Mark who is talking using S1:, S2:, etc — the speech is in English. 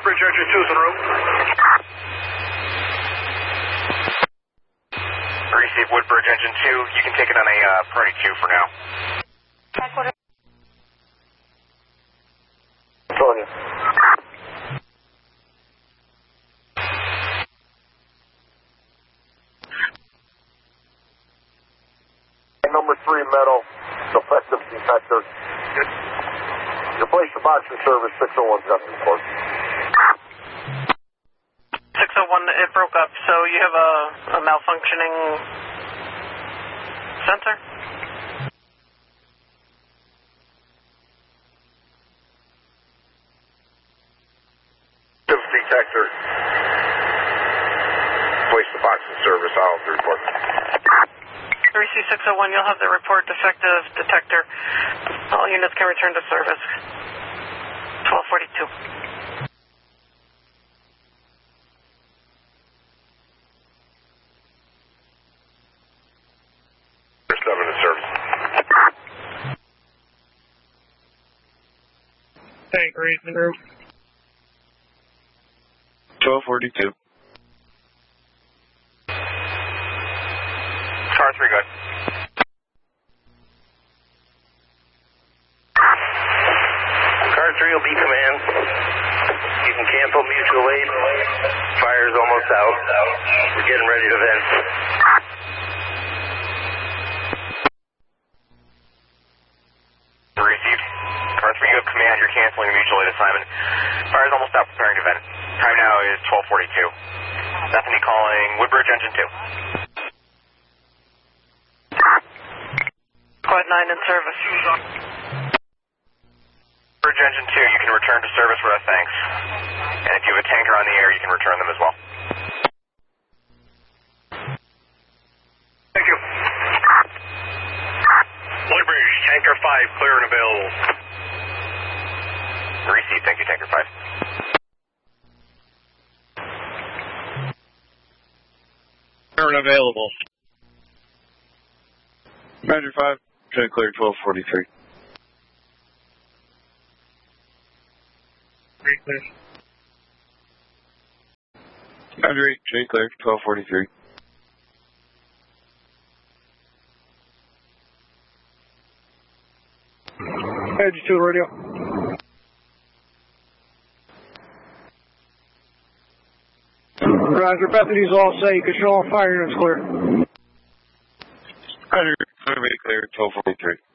S1: Woodbridge Engine 2 is en route.
S2: Receive Woodbridge Engine 2. You can take it on a priority 2 for now.
S1: Sonia. Number 3 metal, defective detector. Replace the box in service, 601 got the report.
S3: 601, it broke up, so you have a malfunctioning sensor?
S1: Detector. Replace the box in service, I'll have the report.
S3: 3C601, you'll have the report defective detector. All units can return to service. 1242.
S1: Seven in service.
S4: Tank raising group.
S5: 1242.
S2: Car 3, good.
S1: Car 3 will be command. You can cancel mutual aid. Fire's almost out. We're getting ready to vent.
S2: Received. Car 3, you have command. You're canceling the mutual aid assignment. Fire's almost out, preparing to vent. Time now is 1242. Bethany calling Woodbridge Engine 2.
S3: Quad 9 in service.
S2: Woodbridge Engine 2, you can return to service with us, thanks. And if you have a tanker on the air, you can return them as well.
S1: Thank you. Woodbridge, Tanker 5, clear and available.
S2: Received, thank you, Tanker 5.
S5: Clear and available. Roger 5, should clear 1243.
S4: Clear.
S5: Roger 8, should clear 1243.
S4: Edge 2 radio. Roger, Bethany's all set. Control and fire units clear.
S5: Roger, clear 1243.